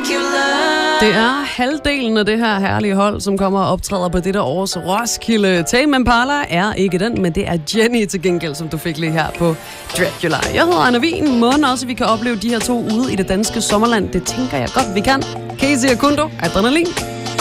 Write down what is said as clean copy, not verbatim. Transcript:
Det er halvdelen af det her herlige hold, som kommer og optræder på dette års Roskilde. Tame Impala er ikke den, men det er Jenny til gengæld, som du fik lige her på Dracula. Jeg hedder Anna Wien. Måden også, vi kan opleve de her to ude i det danske sommerland. Det tænker jeg godt, vi kan. Casey og Kundo, Adrenalin.